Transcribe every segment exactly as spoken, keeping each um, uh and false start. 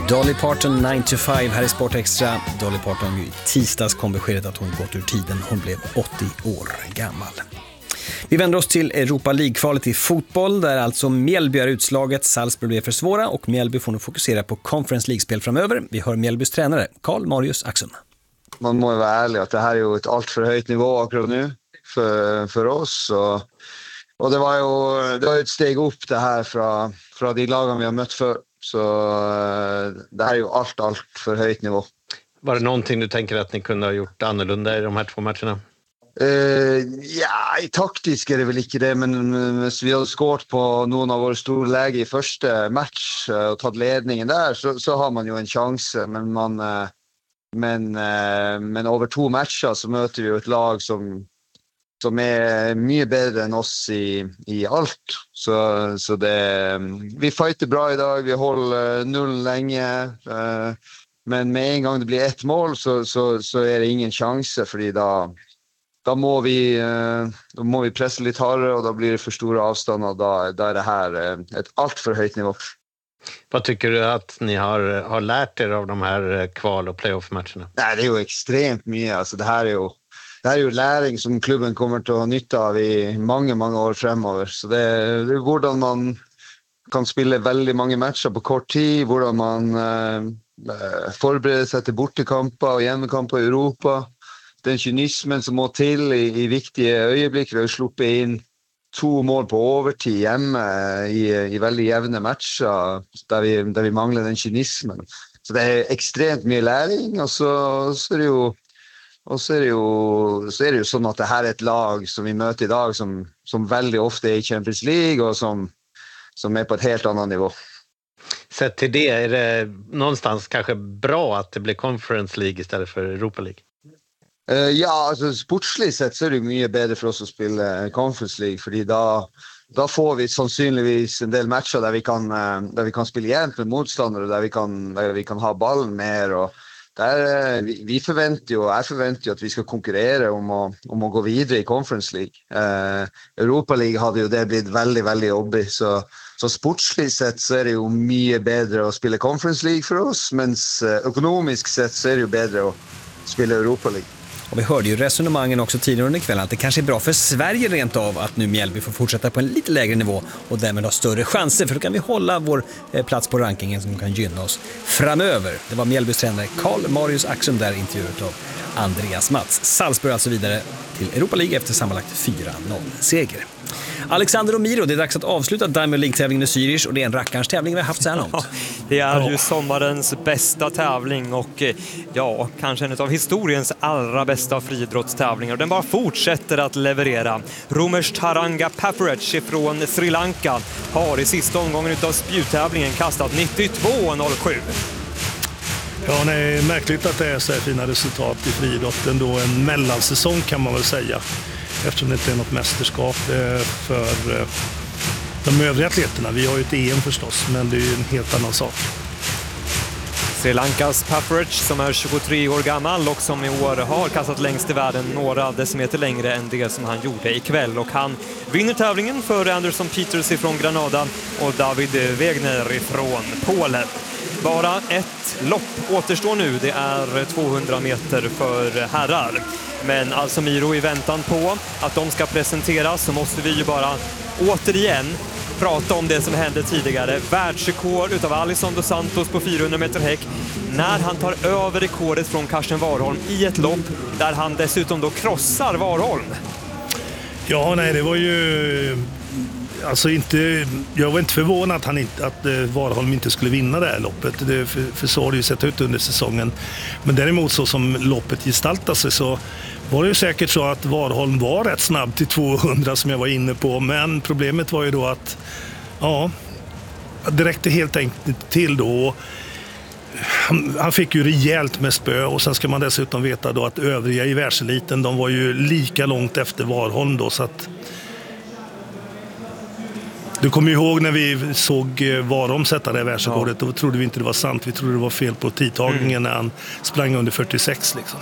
Dolly Parton nine to five här i Sport Extra. Dolly Parton i tisdags kom beskedet att hon gått ur tiden. Hon blev åttio år gammal. Vi vänder oss till Europa League-kvalet i fotboll där alltså Mjällby är utslaget. Salzburg blev för svåra och Mjällby får nu fokusera på Conference League-spel framöver. Vi hör Mjällbys tränare Karl Marius Axum. Man må vara ärlig att det här är ju ett allt för höjt nivå akkurat nu för, för oss. Och, och det var ju det var ett steg upp det här från, från de lagen vi har mött för. Så det här är ju allt, allt för höjt nivå. Var det någonting du tänker att ni kunde ha gjort annorlunda i de här två matcherna? Uh, ja, i taktisk är det väl inte det, men, men vi har skårt på någon av våra stora läge i första match uh, och tagit ledningen där så, så har man ju en chans. Men, man, uh, men, uh, men över två matcher så möter vi ett lag som, som är mycket bättre än oss i, i allt. Så, så det, vi fighter bra idag, vi håller noll länge. Uh, men med en gång det blir ett mål så, så, så är det ingen chans för idag. Då må vi, då må vi pressa lite hårdare och då blir det för stora avstånd och då, då är det här ett allt för höjt nivå. Vad tycker du att ni har, har lärt er av de här kval- och playoff-matcherna? Nej, det är ju extremt mycket. Alltså, det här är ju, det här är ju läring som klubben kommer att ha nytta av i många, många år framöver. Så det, det är hur man kan spela väldigt många matcher på kort tid, hur man eh, förbereder sig till bortekamper och hemmakamper i Europa. Den kynismen som må till i, i viktiga ögonblick. Vi har sluppit in två mål på övertid hemma i, i väldigt jämna matcher där vi, där vi manglar den kynismen. Så det är extremt mycket läring och så, så är det ju och så är det ju så är det ju så att det här är ett lag som vi möter idag som, som väldigt ofta är i Champions League och som, som är på ett helt annat nivå. Sett till det, är det någonstans kanske bra att det blir Conference League istället för Europa League? Uh, ja, alltså sportsligt sett så är det mycket bättre för oss att spela Conference League för då, då får vi sannsynligtvis en del matcher där vi kan, uh, där vi kan spela jämnt med motståndare, där vi kan, där vi kan ha bollen mer och där, uh, vi, vi förväntar ju, och jag förväntar ju att vi ska konkurrera om att, om att gå vidare i Conference League. Uh, Europa League hade ju det blivit väldigt, väldigt jobbigt så, så sportsligt sett så är det ju mycket bättre att spela Conference League för oss men uh, ekonomiskt sett så är det ju bättre att spela Europa League. Och vi hörde ju resonemangen också tidigare under kvällen att det kanske är bra för Sverige rent av att nu Mjällby får fortsätta på en lite lägre nivå och därmed ha större chanser för då kan vi hålla vår plats på rankingen som kan gynna oss framöver. Det var Mjällbys tränare Karl Marius Axum där intervjuet av Andreas Mats. Salzburg alltså vidare till Europa League efter sammanlagt fyra noll-seger. Alexander och Miro, det är dags att avsluta Diamond League-tävlingen i Zürich och det är en rackarns tävling vi har haft så här långt. Ja, det är ju sommarens bästa tävling och ja, kanske en av historiens allra bästa friidrottstävlingar. Den bara fortsätter att leverera. Romesh Taranga Pafarech från Sri Lanka har i sista omgången utav spjuttävlingen kastat nittiotvå noll sju. Ja, det är märkligt att det är så här fina resultat i friidrotten då en mellansäsong kan man väl säga. Eftersom det inte är något mästerskap för de övriga atleterna. Vi har ju ett E M förstås, men det är ju en helt annan sak. Sri Lankas Pafarech som är tjugotre år gammal och som i år har kastat längst i världen några decimeter längre än det som han gjorde ikväll. Och han vinner tävlingen för Anderson Peters från Granada och David Wegner från Polen. Bara ett lopp återstår nu, det är tvåhundra meter för herrar. Men alltså Miro i väntan på att de ska presenteras så måste vi ju bara återigen prata om det som hände tidigare. Världsrekord utav Alisson dos Santos på fyrahundra meter häck när han tar över rekordet från Karsten Warholm i ett lopp där han dessutom då krossar Warholm. Ja, nej, det var ju... Alltså inte, jag var inte förvånad att, han inte, att Warholm inte skulle vinna det här loppet. Det, för, för så har det ju sett ut under säsongen. Men däremot så som loppet gestaltade sig så var det ju säkert så att Warholm var rätt snabb till tvåhundra som jag var inne på. Men problemet var ju då att ja, det räckte helt enkelt till då. Han, han fick ju rejält med spö och sen ska man dessutom veta då att övriga i världseliten de var ju lika långt efter Warholm då så att du kommer ihåg när vi såg Warholm sätta det världsrekordet, ja. Då trodde vi inte det var sant. Vi trodde det var fel på tidtagningen mm. när han sprang under fyrtiosex liksom.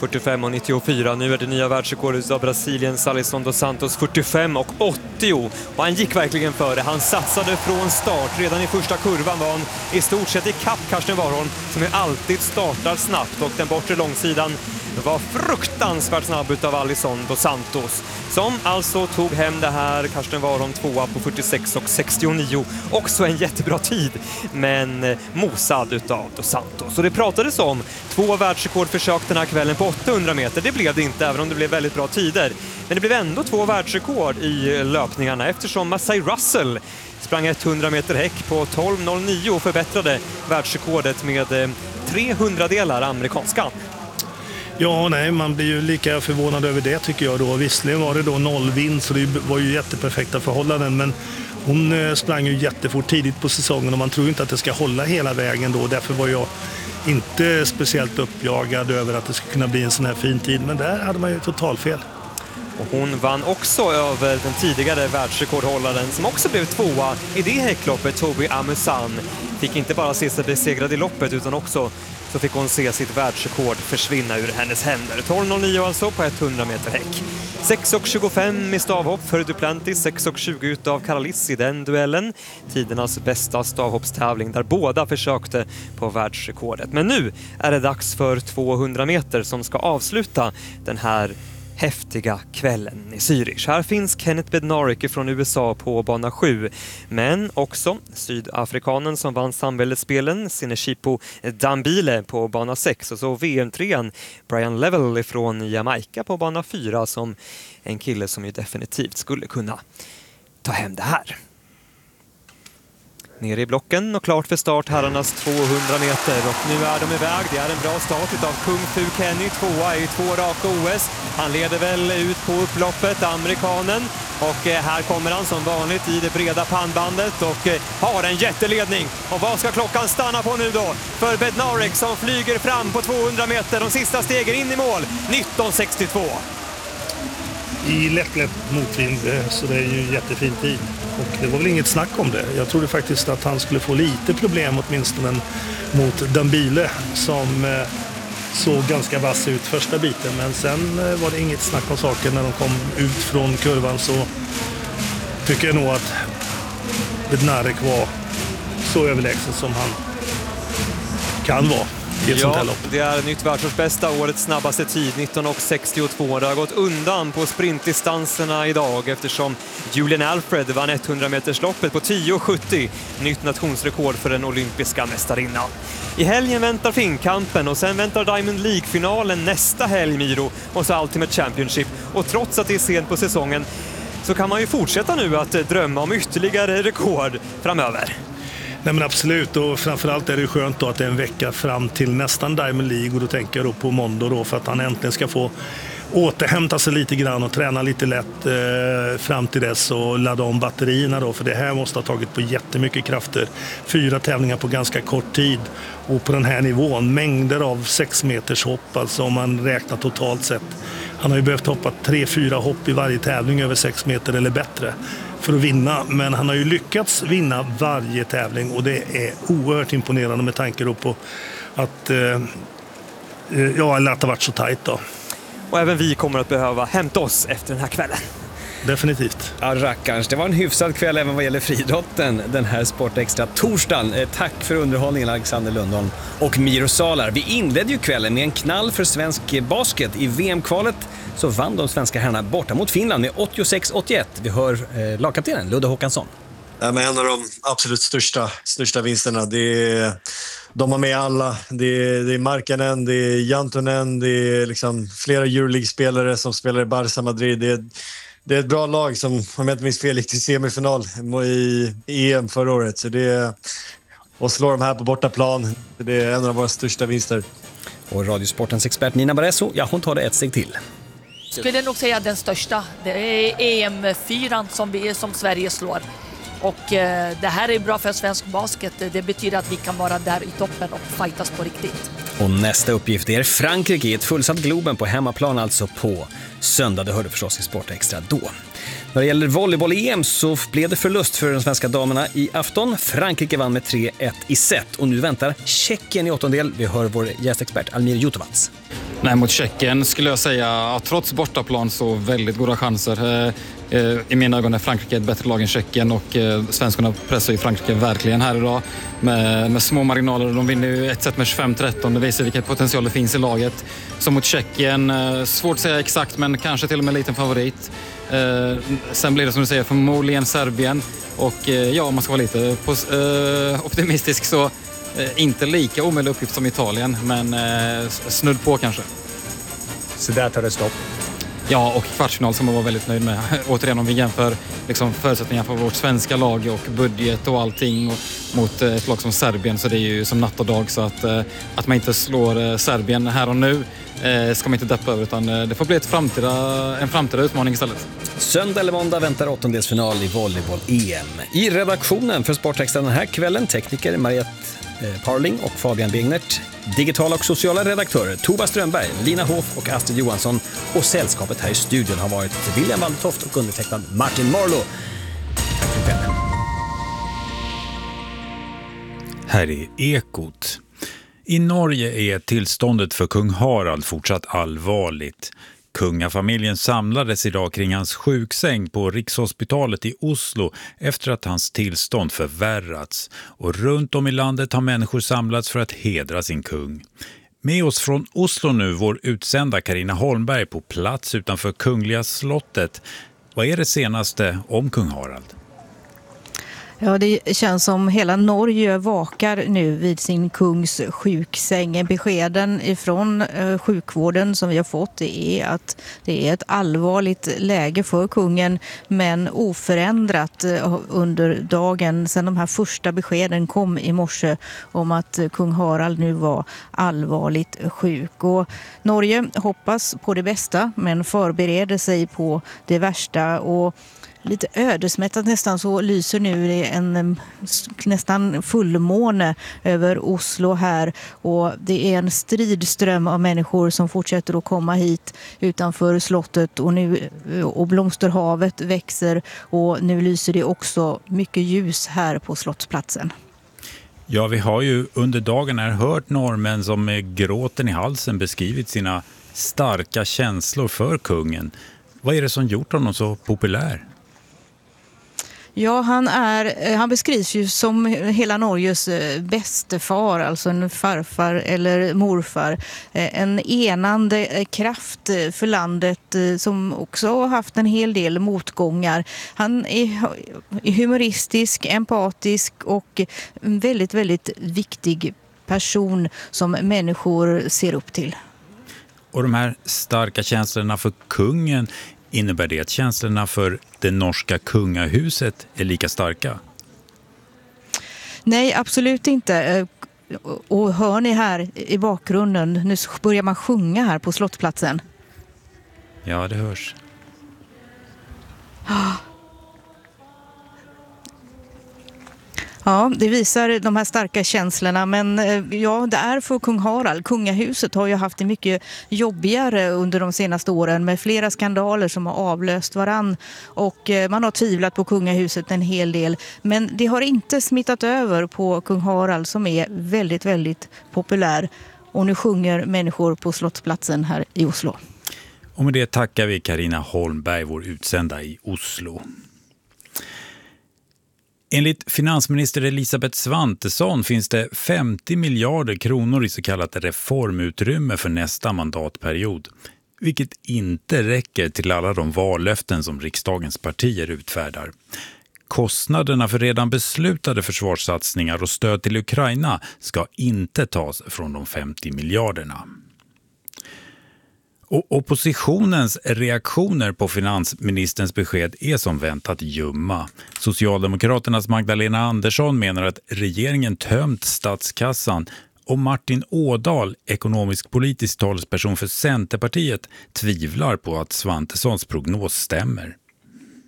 fyrtiofem och nittiofyra. Nu är det nya världsrekordet av Brasiliens Alisson dos Santos fyrtiofem och åttio. Och han gick verkligen före. Han satsade från start. Redan i första kurvan var han i stort sett i kapp Karsten Warholm som ju alltid startar snabbt. Och den bortre långsidan var fruktansvärt snabb utav Alisson dos Santos som alltså tog hem det här. Karsten Warholm tvåa på fyrtiosex och sextionio. Också en jättebra tid, men mosad utav dos Santos. Så det pratades om två världsrekordförsök den här kvällen på åttahundra meter. Det blev det inte, även om det blev väldigt bra tider. Men det blev ändå två världsrekord i löpningarna eftersom Massey Russell sprang hundra meter häck på tolv noll nio och förbättrade världsrekordet med tre hundradelar amerikanskan. Ja, nej, man blir ju lika förvånad över det tycker jag då. Visserligen var det då nollvind så det var ju jätteperfekta förhållanden, men hon sprang ju jättefort tidigt på säsongen och man tror inte att det ska hålla hela vägen då. Därför var jag inte speciellt uppjagad över att det skulle kunna bli en sån här fin tid, men där hade man ju totalfel. Och hon vann också över den tidigare världsrekordhållaren som också blev tvåa i det häckloppet, Toby Amusan. Fick inte bara se sig besegrad i loppet utan också så fick hon se sitt världsrekord försvinna ur hennes händer. tolv noll nio alltså på hundra meter häck. sex och tjugofem i stavhopp för Duplantis, sex och tjugo utav Karalis i den duellen. Tidernas bästa stavhoppstävling där båda försökte på världsrekordet. Men nu är det dags för tvåhundra meter som ska avsluta den här häftiga kvällen i Zürich. Här finns Kenneth Bednarek från U S A på bana sju, men också sydafrikanen som vann samväldesspelen Sineshipo Dambile på bana sex och så V M-trean Brian Level från Jamaica på bana fyra som en kille som ju definitivt skulle kunna ta hem det här. Ner i blocken och klart för start herrarnas tvåhundra meter och nu är de iväg. Det är en bra start utav Kung Fu Kenny, tvåa i två raka O S. Han leder väl ut på upploppet, amerikanen, och här kommer han som vanligt i det breda pannbandet och har en jätteledning. Och vad ska klockan stanna på nu då? För Bednarek som flyger fram på tvåhundra meter, de sista stegen in i mål, nitton sextiotvå. I lätt, lätt motvind, så det är ju en jättefin tid. Och det var väl inget snack om det. Jag trodde faktiskt att han skulle få lite problem åtminstone mot Dambile som eh, såg ganska vass ut första biten. Men sen eh, var det inget snack om saken när de kom ut från kurvan, så tycker jag nog att Bednarek var så överlägsen som han kan vara. Ja, det är nytt världsårsbästa, årets snabbaste tid, nitton sextiotvå. Det har gått undan på sprintdistanserna idag eftersom Julian Alfred vann hundra metersloppet på tio sjuttio. Nytt nationsrekord för den olympiska mästarinnan. I helgen väntar finkampen och sen väntar Diamond League-finalen nästa helg, Miro, och så Ultimate Championship. Och trots att det är sent på säsongen så kan man ju fortsätta nu att drömma om ytterligare rekord framöver. Nej men absolut, och framförallt är det skönt då att det är en vecka fram till nästan Diamond League, och då tänker jag då på Mondo då för att han äntligen ska få återhämta sig lite grann och träna lite lätt eh, fram till dess och ladda om batterierna då, för det här måste ha tagit på jättemycket krafter. Fyra tävlingar på ganska kort tid och på den här nivån, mängder av sex meters hopp, alltså om man räknar totalt sett. Han har ju behövt hoppa tre, fyra hopp i varje tävling över sex meter eller bättre för att vinna, men han har ju lyckats vinna varje tävling och det är oerhört imponerande med tanke då på att eh, ja, det har varit så tajt då. Och även vi kommer att behöva hämta oss efter den här kvällen. Definitivt. Ja, rackarns. Det var en hyfsad kväll även vad gäller friidrotten den här Sportextra torsdagen. Eh, tack för underhållningen, Alexander Lundholm och Miro Salar. Vi inledde ju kvällen med en knall för svensk basket. I V M-kvalet så vann de svenska herrarna borta mot Finland med åttiosex åttioett. Vi hör eh, lagkaptenen Ludde Håkansson. Ja, men en av de absolut största, största vinsterna. Det är, de har med alla. Det är, det är Markkanen, det är Jantunen, det är liksom flera Euroleague-spelare som spelar i Barça Madrid. Det är, det är ett bra lag som, om jag inte minns fel, gick till semifinal i E M förra året. Så det är, och slår de här på bortaplan. Det är en av våra största vinster. Och Radiosportens expert Nina Barresso, ja, hon tar det ett steg till. Skulle nog säga den största. Det är E M fyra som, vi, som Sverige slår. Och eh, det här är bra för svensk basket. Det betyder att vi kan vara där i toppen och fightas på riktigt. Och nästa uppgift är Frankrike i ett fullsatt Globen på hemmaplan, alltså på söndag. Det hörde förstås i Sportextra då. När det gäller volleyboll i E M så blev det förlust för de svenska damerna i afton. Frankrike vann med tre ett i set och nu väntar Tjeckien i åttondel. Vi hör vår gästexpert Almir Jutovac. Nej, mot Tjeckien skulle jag säga att trots bortaplan så väldigt goda chanser. I mina ögon är Frankrike ett bättre lag än Tjeckien och svenskarna pressar ju Frankrike verkligen här idag med, med små marginaler. De vinner ju ett set med tjugofem tretton. Det visar vilken potential det finns i laget. Så mot Tjeckien, svårt att säga exakt men kanske till och med en liten favorit. Sen blir det som du säger förmodligen Serbien och ja, om man ska vara lite optimistisk så inte lika omöjlig uppgift som Italien, men eh, snudd på kanske. Så där tar det stopp. Ja, och kvartsfinal som man var väldigt nöjd med. Återigen om vi jämför liksom, förutsättningar för vårt svenska lag och budget och allting och, mot ett lag som Serbien, så det är ju som natt och dag. Så att, eh, att man inte slår eh, Serbien här och nu eh, ska man inte deppa över, utan eh, det får bli ett framtida, en framtida utmaning istället. Söndag eller måndag väntar åttondelsfinal i volleyboll-E M. I redaktionen för Sportextra den här kvällen tekniker Mariette Parling och Fabian Begnert, digitala och sociala redaktörer Tova Strömberg, Lina Hoff och Astrid Johansson, och sällskapet här i studion har varit William Waldtoft och undertecknad Martin Marlow. Tack för kvällen. Här är Ekot. I Norge är tillståndet för kung Harald fortsatt allvarligt. Kungafamiljen samlades idag kring hans sjuksäng på Rikshospitalet i Oslo efter att hans tillstånd förvärrats. Och runt om i landet har människor samlats för att hedra sin kung. Med oss från Oslo nu vår utsända Carina Holmberg på plats utanför Kungliga slottet. Vad är det senaste om kung Harald? Ja, det känns som hela Norge vakar nu vid sin kungs sjuksäng. Beskeden ifrån eh, sjukvården som vi har fått är att det är ett allvarligt läge för kungen, men oförändrat eh, under dagen sedan de här första beskeden kom i morse om att eh, kung Harald nu var allvarligt sjuk. Och Norge hoppas på det bästa men förbereder sig på det värsta, och lite ödesmättat nästan så lyser nu en nästan fullmåne över Oslo här, och det är en stridström av människor som fortsätter att komma hit utanför slottet, och nu och blomsterhavet växer, och nu lyser det också mycket ljus här på slottsplatsen. Ja, vi har ju under dagen här hört norrmän som med gråten i halsen beskrivit sina starka känslor för kungen. Vad är det som gjort honom så populär? Ja, han, är, han beskrivs ju som hela Norges bäste far, alltså en farfar eller morfar. En enande kraft för landet som också har haft en hel del motgångar. Han är humoristisk, empatisk och en väldigt, väldigt viktig person som människor ser upp till. Och de här starka känslorna för kungen, innebär det att känslorna för det norska kungahuset är lika starka? Nej, absolut inte. Och hör ni här i bakgrunden, nu börjar man sjunga här på slottsplatsen. Ja, det hörs. Ja, det visar de här starka känslorna, men ja, det är för kung Harald. Kungahuset har ju haft det mycket jobbigare under de senaste åren med flera skandaler som har avlöst varann, och man har tvivlat på kungahuset en hel del, men det har inte smittat över på kung Harald som är väldigt, väldigt populär, och nu sjunger människor på slottsplatsen här i Oslo. Och med det tackar vi Carina Holmberg, vår utsända i Oslo. Enligt finansminister Elisabeth Svantesson finns det femtio miljarder kronor i så kallat reformutrymme för nästa mandatperiod, vilket inte räcker till alla de vallöften som riksdagens partier utfärdar. Kostnaderna för redan beslutade försvarssatsningar och stöd till Ukraina ska inte tas från de femtio miljarderna. Och oppositionens reaktioner på finansministerns besked är som väntat ljumma. Socialdemokraternas Magdalena Andersson menar att regeringen tömt statskassan, och Martin Ådahl, ekonomisk-politisk talesperson för Centerpartiet, tvivlar på att Svantessons prognos stämmer.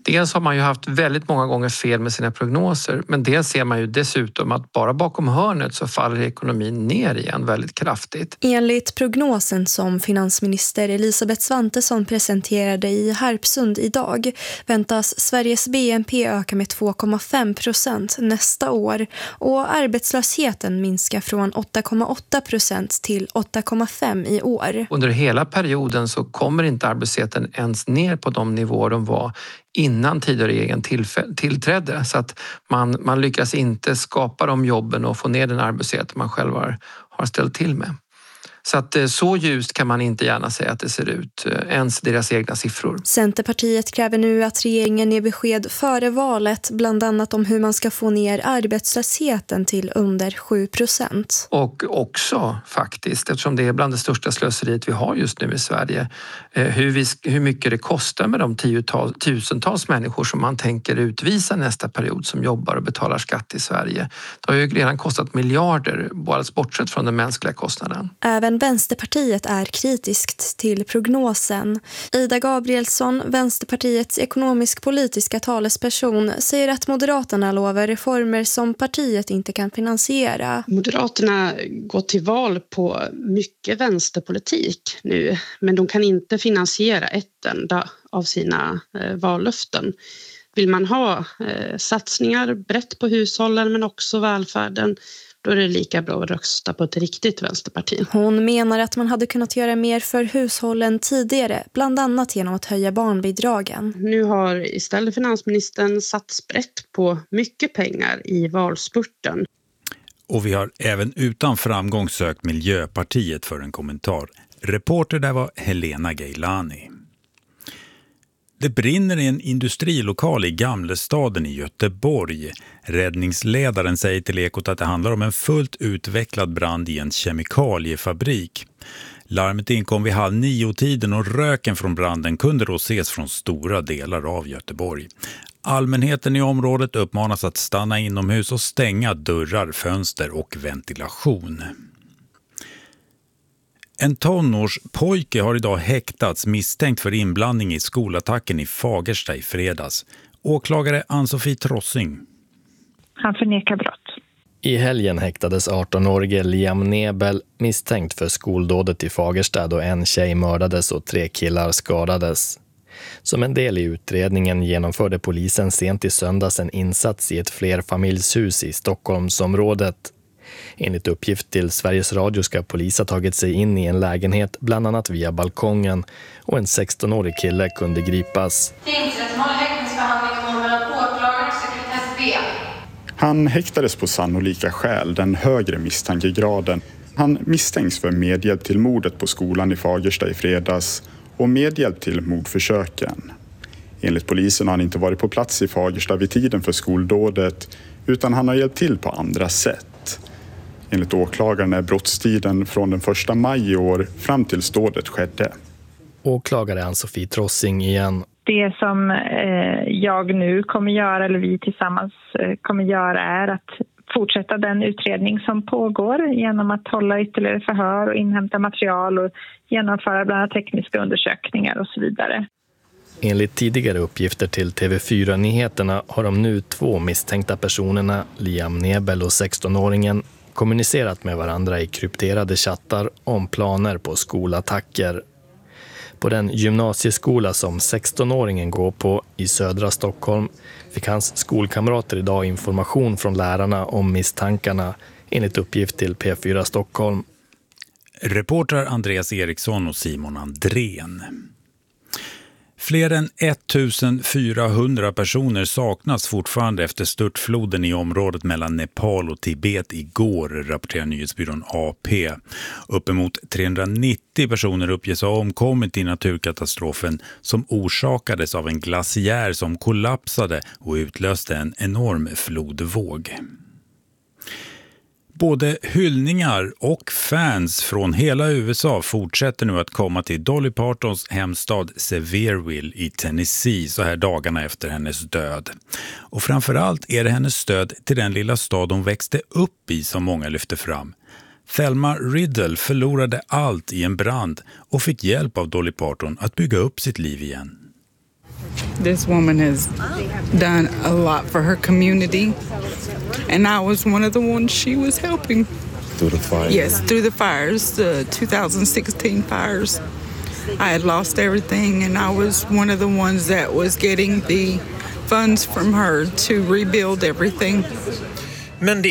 Dels har man ju haft väldigt många gånger fel med sina prognoser, men dels ser man ju dessutom att bara bakom hörnet så faller ekonomin ner igen väldigt kraftigt. Enligt prognosen som finansminister Elisabeth Svantesson presenterade i Harpsund idag väntas Sveriges B N P öka med två komma fem procent nästa år och arbetslösheten minska från åtta komma åtta procent till åtta komma fem i år. Under hela perioden så kommer inte arbetslösheten ens ner på de nivåer de var innan tidigare egen tillträdde. Så att man, man lyckas inte skapa de jobben och få ner den arbetslöshet man själv har, har ställt till med. Så att så ljust kan man inte gärna säga att det ser ut, ens deras egna siffror. Centerpartiet kräver nu att regeringen ger besked före valet, bland annat om hur man ska få ner arbetslösheten till under sju procent. Och också faktiskt, eftersom det är bland det största slöseriet vi har just nu i Sverige, hur, vi, hur mycket det kostar med de tiotal, tusentals människor som man tänker utvisa nästa period som jobbar och betalar skatt i Sverige. Det har ju redan kostat miljarder, bara bortsett från den mänskliga kostnaden. Även Vänsterpartiet är kritiskt till prognosen. Ida Gabrielsson, Vänsterpartiets ekonomisk-politiska talesperson, säger att Moderaterna lovar reformer som partiet inte kan finansiera. Moderaterna går till val på mycket vänsterpolitik nu, men de kan inte finansiera ett enda av sina eh, vallöften. Vill man ha eh, satsningar brett på hushållen men också välfärden, då är det lika bra att rösta på ett riktigt vänsterparti. Hon menar att man hade kunnat göra mer för hushållen tidigare, bland annat genom att höja barnbidragen. Nu har istället finansministern satt sprätt på mycket pengar i valspurten. Och vi har även utan framgång sökt Miljöpartiet för en kommentar. Reporter där var Helena Gailani. Det brinner i en industrilokal i Gamlestaden i Göteborg. Räddningsledaren säger till Ekot att det handlar om en fullt utvecklad brand i en kemikaliefabrik. Larmet inkom vid halv nio-tiden och röken från branden kunde då ses från stora delar av Göteborg. Allmänheten i området uppmanas att stanna inomhus och stänga dörrar, fönster och ventilation. En tonårspojke har idag häktats misstänkt för inblandning i skolattacken i Fagersta i fredags. Åklagare Ann-Sofie Trossing. Han förnekar brott. I helgen häktades arton-årige Liam Nebel misstänkt för skoldådet i Fagersta då en tjej mördades och tre killar skadades. Som en del i utredningen genomförde polisen sent i söndags en insats i ett flerfamiljshus i Stockholmsområdet. Enligt uppgift till Sveriges Radio ska polis ha tagit sig in i en lägenhet bland annat via balkongen och en sexton-årig kille kunde gripas. Tingsrätten håller häktningsförhandling mellan åklagare och sekretess B. Han häktades på sannolika skäl, den högre misstankegraden. Han misstänks för medhjälp till mordet på skolan i Fagersta i fredags och medhjälp till mordförsöken. Enligt polisen har han inte varit på plats i Fagersta vid tiden för skoldådet utan han har hjälpt till på andra sätt. Enligt åklagaren är brottstiden från den första maj i år fram till dådet skedde. Åklagare Ann-Sofie Trossing igen. Det som eh, jag nu kommer göra, eller vi tillsammans eh, kommer göra, är att fortsätta den utredning som pågår genom att hålla ytterligare förhör och inhämta material och genomföra bland annat tekniska undersökningar och så vidare. Enligt tidigare uppgifter till T V fyra-nyheterna har de nu två misstänkta personerna, Liam Nebel och sexton-åringen, kommunicerat med varandra i krypterade chattar om planer på skolattacker. På den gymnasieskola som sexton-åringen går på i södra Stockholm fick hans skolkamrater idag information från lärarna om misstankarna, enligt uppgift till P fyra Stockholm. Reporter Andreas Eriksson och Simon Andrén. Fler än ettusenfyrahundra personer saknas fortfarande efter störtfloden i området mellan Nepal och Tibet igår, rapporterar nyhetsbyrån A P. Uppemot trehundranittio personer uppges ha omkommit i naturkatastrofen som orsakades av en glaciär som kollapsade och utlöste en enorm flodvåg. Både hyllningar och fans från hela U S A fortsätter nu att komma till Dolly Partons hemstad Sevierville i Tennessee så här dagarna efter hennes död. Och framförallt är det hennes stöd till den lilla stad hon växte upp i som många lyfter fram. Thelma Riddle förlorade allt i en brand och fick hjälp av Dolly Parton att bygga upp sitt liv igen. This woman has done a lot for her community, and I was one of the ones she was helping. Through the fire? Yes, through the fires, the two thousand sixteen fires. I had lost everything, and I was one of the ones that was getting the funds from her to rebuild everything. Men det